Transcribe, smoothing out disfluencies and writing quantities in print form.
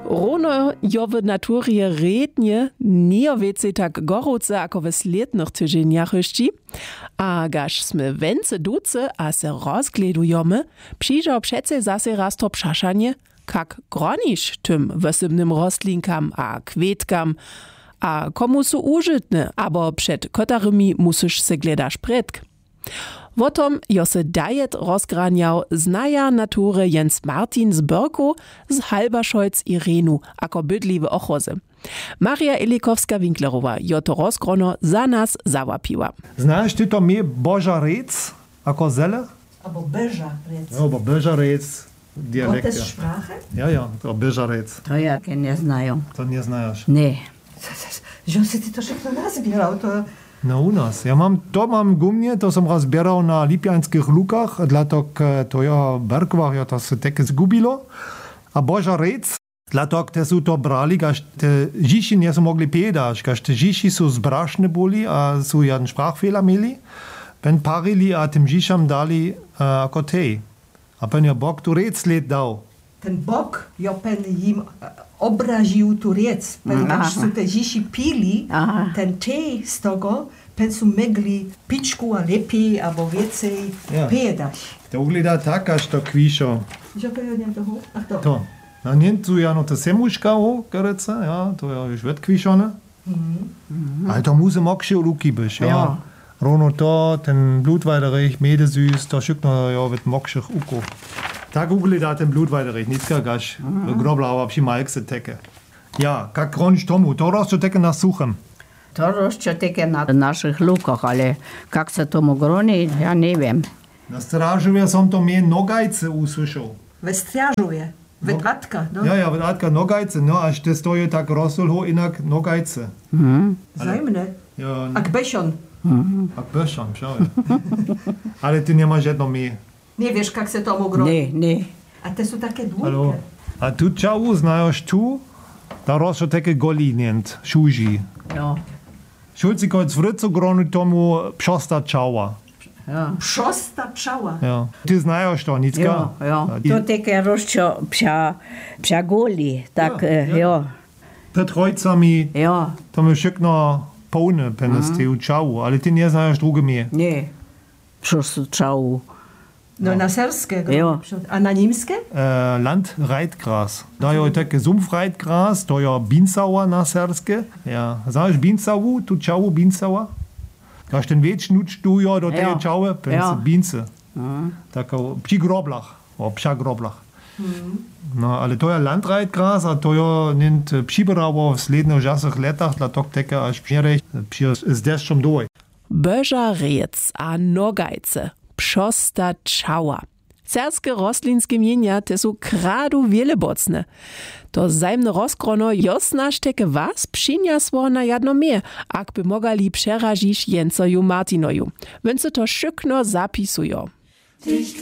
Rono jo w naturje rednie nie wiece tak gorące jako w slednych tydzieniach jeszcze, a gaż sme wence duce a se rozgledujemy, przyjrzał przece zase raz to przaszanie, kak gronisz tym wysybnym rostlinkam a kwetkam, a komu su użytne, abo przed kotarymi musisz se gledasz predk. Wotom jo se dajet rozgraniał znaja natury Jens Martin z Börku z Halberscholz i Renu, ako bydli w Ochoze. Maria Elikowska-Winklerowa jo to rozgrono za nas załapiła. Znasz ty to mnie Bożarec, ako zele? Aber Bożarec. Ja, aber Bożarec, dialekt. To jest sprache? Ja, to Bożarec. To ja nie znają. To nie znasz. Nie. Że si ty to všechno nazbieral, to... No u nas. Ja mam gumnie, to som raz zbieral na Lipianskich lukach, dlatok to ja berkvach, ja to se teke zgubilo. A Božarec, dlatok te su to brali, gaž te žiši nie su mogli pedaš, gaž te žiši su zbrašne boli, a su jeden sprachfehler meli, pen parili a tym žišam dali ako tej. A pen ja bok tu rec let dał. Ten bok, jo pen jim obraził tu riec. Pen až su te žiši pili, ten tej z tego, pen su megli pičku a lepiej, abo więcej pedaš. To ugleda tak, až to kvišo. Že to je toho? Ach to. To. Na niencu ja no to semuška ho, kerece, ja, to ja już wetkvišone. Ale to musi mokše luki byš, ja. Rono to, ten Blutweiderich, Medesüß, to šukno ja vet mokšich uko. Tak ugleda ten Blutweiderich, nicka gaš, groblava pši majkse teke. Ja, kak groniš tomu, to rosto teke na suchem. To rošče teke na našich lukach, ale kak se tomu groni, ja ne vem. Na stražovje som to mje nogajce uslyšel. Ve strážuje. Vedvatka, no? Ja, vedvatka, nogajce, no, až te stojí tak rozsolho inak nogajce. Zajemne. Ja, Ak bešon. ak bešam, šao. Ale ty nemáš jedno mje. Nie wiesz, jak se tomu groni. Ne. A te sú také Hallo. dvojke. A tu čau, znajoš tu? Da rosto teke goli nient, šuži. Ja. Šulci kojc vricu gronu tomu pšosta čaua. Ja. Pšosta pšała. Ja. Ty znajoš to, nicka? Ja. To teke rošče pša goli, tak, ja. Pred rojcami, Ja. to mi šikno polne penes te u čau, ale ty nie znajoš druge mje. Nie. Pšostu čau. No na serskie. Ja. A na nímske? Landreitgras. Da je teke Sumpfreitgras, to je Binsauer na serske. Ja. Znaš Binsau, tu čau Binsauer? Kaž ten več nuč tu jo do te čaue, pence Bince. Tako, pši groblach, pša groblach. No, ale to je Landreitgras, a to je nint pšiberavo v slednych žasach letach, dla tok teke až pšerech, z deščom doj. Božarec a nogajce, pšosta čała. Serskie rostlinskie mienia te su kradu wielebocne. To zajemne rozgrono josnaž teke was přinja svo na jedno mje, ak by mogali přeražiš Jencoju Martinoju. Wence to šykno zapisujo.